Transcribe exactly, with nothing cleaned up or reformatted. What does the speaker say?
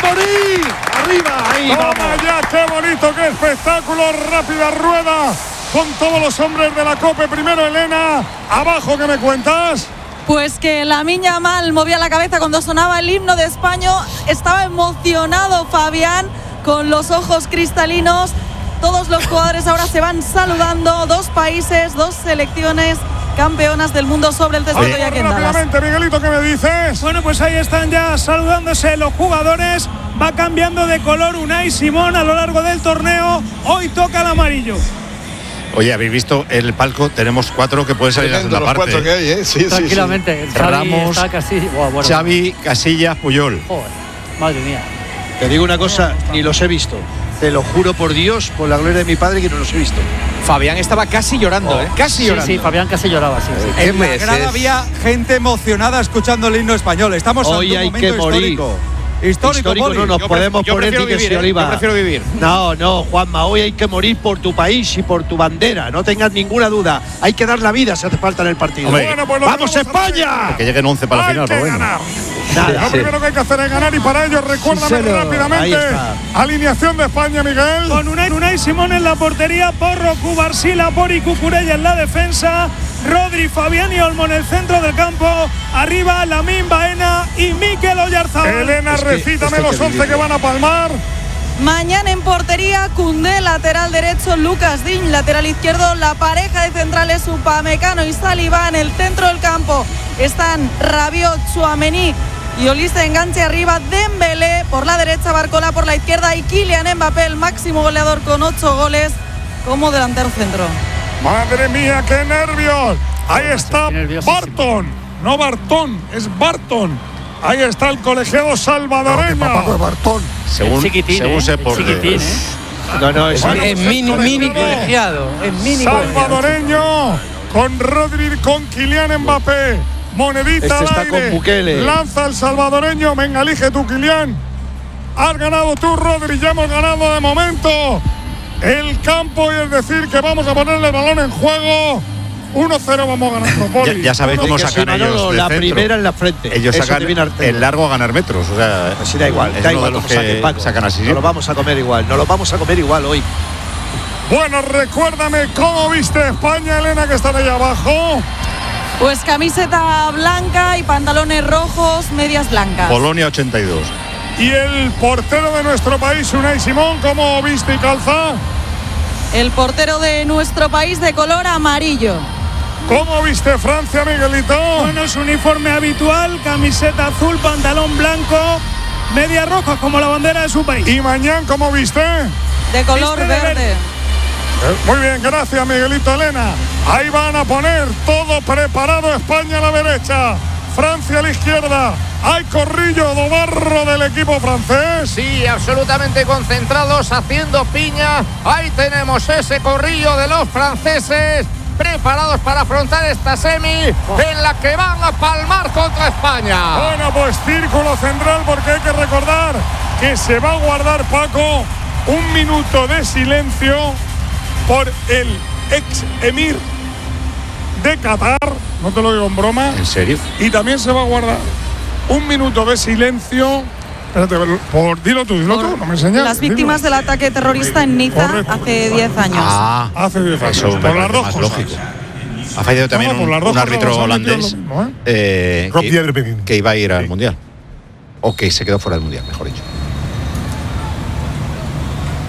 morir! ¡Arriba! ¡Ahí Toma vamos! ya, qué bonito, qué espectáculo, rápida rueda con todos los hombres de la COPE. Primero Elena, abajo, ¿qué me cuentas? Pues que Lamine Yamal movía la cabeza cuando sonaba el himno de España. Estaba emocionado Fabián, con los ojos cristalinos. Todos los jugadores ahora se van saludando. Dos países, dos selecciones campeonas del mundo sobre el césped hoy aquí en Dallas. Rápidamente, Miguelito, ¿qué me dices? Bueno, pues ahí están ya saludándose los jugadores. Va cambiando de color Unai Simón a lo largo del torneo. Hoy toca el amarillo. Oye, ¿habéis visto el palco? Tenemos cuatro que pueden salir a la segunda parte. Cuatro que hay, ¿eh? Sí, tranquilamente. Sí, sí. Ramos, Casillas, bueno, bueno. Xavi, Casillas, Puyol. Joder, madre mía. Te digo una cosa, ni los he visto. Te lo juro por Dios, por la gloria de mi padre, que no los he visto. Fabián estaba casi llorando, oh, ¿eh? Casi sí, llorando. Sí, Fabián casi lloraba, sí. sí. En la grada había gente emocionada escuchando el himno español. Estamos Hoy ante un hay momento que morir. histórico. Histórico, histórico no nos yo podemos yo poner ni que vivir, se oliva. Yo prefiero vivir. No, no, Juanma, hoy hay que morir por tu país y por tu bandera, no tengas ninguna duda. Hay que dar la vida si hace falta en el partido. Bueno, pues ¡vamos España! Que lleguen once para la Hay final, que pero bueno. ganar. Nada, Lo sí. primero que hay que hacer es ganar y para ello recuérdame Sí, rápidamente alineación de España, Miguel. Con Unai, Unai Simón en la portería, Porro, Cubarsila, Pori, Cucurella en la defensa, Rodri, Fabián y Olmo en el centro del campo, arriba Lamine Baena y Mikel Oyarzabal. Elena, Es que recítame esto los que once vivir. que van a palmar. Mañana en portería, Koundé, lateral derecho, Lucas Digne, lateral izquierdo. La pareja de centrales, Upamecano y Saliba. En el centro del campo están Rabiot, Tchouaméni y Olise enganche arriba. Dembélé por la derecha, Barcola por la izquierda y Kylian Mbappé, el máximo goleador con ocho goles, como delantero centro. Madre mía, qué nervios. Ahí está Barton, no Bartón, es Barton. Ahí está el colegiado salvadoreño. No, Bartón. Según, chiquitín, según ¿eh? se por chiquitín, ¿eh? No, no, es, Bueno, Es pues mini, el mini colegiado colegiado. Es mini salvadoreño con Rodri, con Kylian Mbappé. Monedita Este al está aire. con Bukele. Lanza el salvadoreño. Venga, elige tú, Kylian. Has ganado tú, Rodri. Ya hemos ganado de momento el campo, y es decir que vamos a ponerle el balón en juego. uno cero vamos ganando. Ya, ya sabéis cómo que sacan sí, Manolo, ellos de la centro. primera en la frente. Ellos Eso sacan te viene al el largo a ganar metros. O sea, Así da igual, es da uno igual de los cómo saquen, que Paco. sacan así. No lo vamos a comer igual, no lo vamos a comer igual hoy. Bueno, recuérdame cómo viste España, Elena, que están ahí abajo. Pues camiseta blanca y pantalones rojos, medias blancas. Polonia ochenta y dos. Y el portero de nuestro país, Unai Simón, ¿cómo viste y calza? El portero de nuestro país de color amarillo. ¿Cómo viste Francia, Miguelito? Bueno, su uniforme habitual, camiseta azul, pantalón blanco, medias rojas como la bandera de su país. ¿Y mañana cómo viste? De color Viste de verde. verde. Muy bien, gracias, Miguelito, Elena. Ahí van a poner todo preparado. España a la derecha, Francia a la izquierda. Hay corrillo do barro del equipo francés. Sí, absolutamente concentrados, haciendo piña. Ahí tenemos ese corrillo de los franceses, preparados para afrontar esta semi en la que van a palmar contra España. Bueno, pues círculo central, porque hay que recordar que se va a guardar, Paco, un minuto de silencio por el ex emir de Qatar. No te lo digo en broma. ¿En serio? Y también se va a guardar un minuto de silencio. Espérate, por, dilo tú, dilo tú, no me enseñas. Las víctimas dilo. del ataque terrorista en Niza Correcto. hace diez años. Ah, Hace diez años. eso me por las parece dos más cosas. lógico. Ha fallado también No, por un, las dos un cosas árbitro nos han metido holandés lo mismo, ¿eh? eh, Rob que, Dierbeggen. que iba a ir al Mundial. O que se quedó fuera del Mundial, mejor dicho.